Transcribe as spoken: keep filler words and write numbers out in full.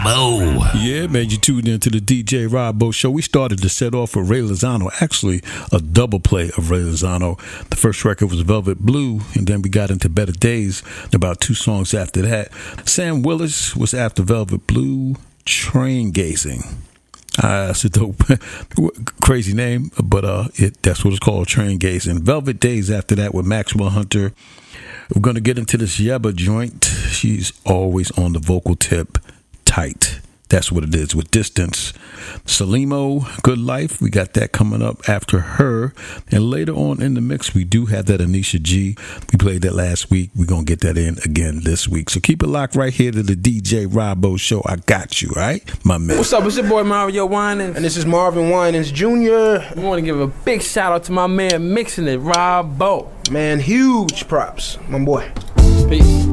Rob-O. Yeah, man, you tuned into the D J Rob-O Show. We started to set off with Ray Lozano, actually a double play of Ray Lozano. The first record was Velvet Blue, and then we got into Better Days, about two songs after that. Sam Willis was after Velvet Blue, Train Gazing. Uh, that's a dope, crazy name, but uh, it that's what it's called, Train Gazing. Velvet Days after that with Maxwell Hunter. We're going to get into this Yebba joint. She's always on the vocal tip, tight. That's what it is with Distance. Salimo, Good Life. We got that coming up after her. And later on in the mix, we do have that Anisha G. We played that last week. We're going to get that in again this week. So keep it locked right here to the D J Rob-O Show. I got you, right? My man. What's up? It's your boy Mario Winans. And this is Marvin Winans Junior We want to give a big shout out to my man mixing it, Rob-O. Man, huge props, my boy. Peace.